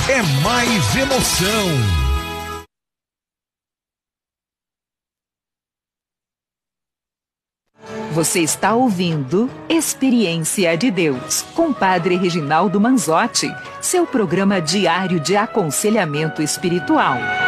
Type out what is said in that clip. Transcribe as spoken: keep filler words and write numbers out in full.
é mais emoção. Você está ouvindo Experiência de Deus, com Padre Reginaldo Manzotti, seu programa diário de aconselhamento espiritual.